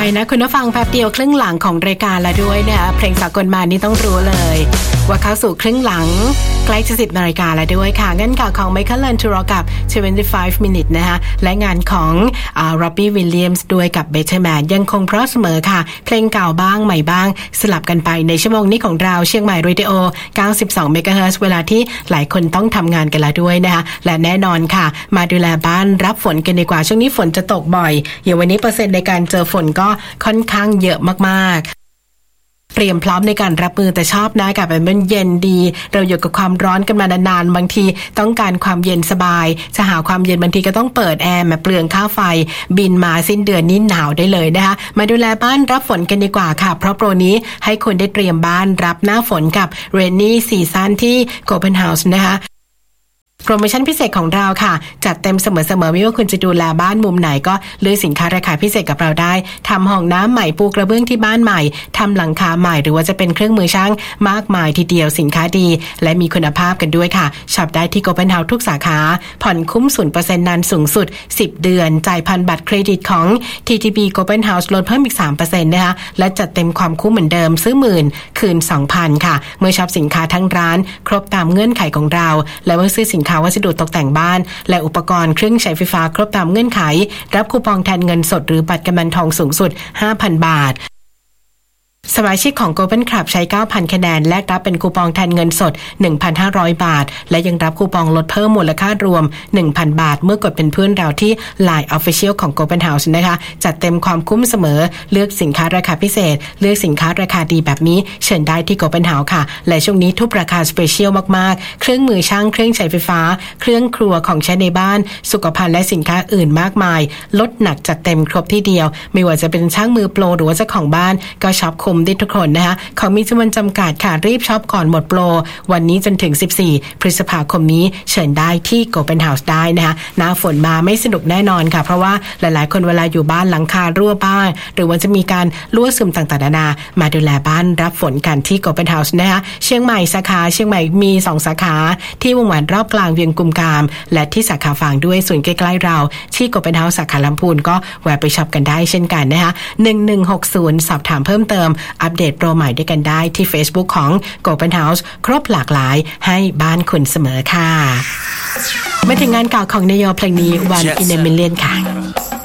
นะคุณผู้ฟังแป๊บเดียวครึ่งหลังของรายการแล้วด้วยนะคะเพลงสากลมานี่ต้องรู้เลยว่าเข้าสู่ครึ่งหลังใกล้จะ 10 นาฬิกาแล้วด้วยค่ะงั้นข่าวของ Michael Landau กับ 25 minutes นะคะและงานของRobbie Williams ด้วยกับ Better Man ยังคงเพราะเสมอค่ะเพลงเก่าบ้างใหม่บ้างสลับกันไปในชั่วโมงนี้ของเราเชียงใหม่เรดิโอ 92 เมกะเฮิรตซ์เวลาที่หลายคนต้องทำงานกันแล้วด้วยนะคะและแน่นอนค่ะมาดูแลบ้านรับฝนกันดีกว่าช่วงนี้ฝนจะตกบ่อยอย่างวันนี้เปอร์เซ็นต์ในการเจอฝนก็ค่อนข้างเยอะมากๆเตรียมพร้อมในการรับมือแต่ชอบนะกับมันเย็นดีเราอยู่กับความร้อนกันมานานๆบางทีต้องการความเย็นสบายจะหาความเย็นบางทีก็ต้องเปิดแอร์มาเปลืองค่าไฟบินมาสิ้นเดือนนี้หนาวได้เลยนะคะมาดูแลบ้านรับฝนกันดีกว่าค่ะเพราะโปรนี้ให้คุณได้เตรียมบ้านรับหน้าฝนกับ Rainy Season ที่ Copen House นะคะโปรโมชั่นพิเศษของเราค่ะจัดเต็มเสมอๆไม่ว่าคุณจะดูแลบ้านมุมไหนก็เลือกสินค้าราคาพิเศษกับเราได้ทำห้องน้ำใหม่ปูกระเบื้องที่บ้านใหม่ทำหลังคาใหม่หรือว่าจะเป็นเครื่องมือช่างมากมายทีเดียวสินค้าดีและมีคุณภาพกันด้วยค่ะช็อปได้ที่ Copen House ทุกสาขาผ่อนคุ้ม 0% นานสูงสุด10เดือนจ่ายผ่านบัตรเครดิตของ TTB Copen House ลดเพิ่มอีก 3% นะคะและจัดเต็มความคุ้มเหมือนเดิมซื้อ10,000คืน 2,000 ค่ะเมื่อช็อปสินค้าทั้งร้านครบตามเงื่อนไขของเราและเมื่อซื้อสินค้าวัสดุตกแต่งบ้านและอุปกรณ์เครื่องใช้ไฟฟ้าครบตามเงื่อนไขรับคูปองแทนเงินสดหรือบัตรกำนันทองสูงสุด 5,000 บาทสมาชิกของ Golden Club ใช้ 9,000 คะแนนแลกรับเป็นคูปองแทนเงินสด 1,500 บาทและยังรับคูปองลดเพิ่มมูลค่ารวม 1,000 บาทเมื่อกดเป็นเพื่อนเราที่ LINE Official ของ Golden House นะคะจัดเต็มความคุ้มเสมอเลือกสินค้าราคาพิเศษเลือกสินค้าราคาดีแบบนี้เชิญได้ที่ Golden House ค่ะและช่วงนี้ทุบราคาสเปเชียลมากๆเครื่องมือช่างเครื่องใช้ไฟฟ้าเครื่องครัวของใช้ในบ้านสุขภัณฑ์และสินค้าอื่นมากมายลดหนักจัดเต็มครบที่เดียวไม่ว่าจะเป็นช่างมือโปรหรือว่าเจ้าของบ้านก็ช็อปคุ้มได้ทุกคนนะคะของมีจำนวนจำกัดค่ะรีบช็อปก่อนหมดโปรวันนี้จนถึง14พฤษภาคมนี้เชิญได้ที่ Copen House ได้นะคะหน้าฝนมาไม่สนุกแน่นอนค่ะเพราะว่าหลายๆคนเวลาอยู่บ้านหลังคารั่วบ้างหรือว่าจะมีการรั่วซึมต่างๆนานามาดูแลบ้านรับฝนกันที่ Copen House นะคะเชียงใหม่สาขาเชียงใหม่มี2สาขาที่วงแหวนรอบกลางเวียงกุมกามและที่สาขาฝางด้วยส่วนใกล้ๆเราที่ Copen House สาขาลำพูนก็แวะไปช็อปกันได้เช่นกันนะคะ1160สอบถามเพิ่มเติมอัปเดตโปรใหม่ด้วยกันได้ที่ Facebook ของ Copen House ครบหลากหลายให้บ้านคุณเสมอค่ะมาถึงงานเก่าของนโยเพลงนี้ One in a Million ค่ะ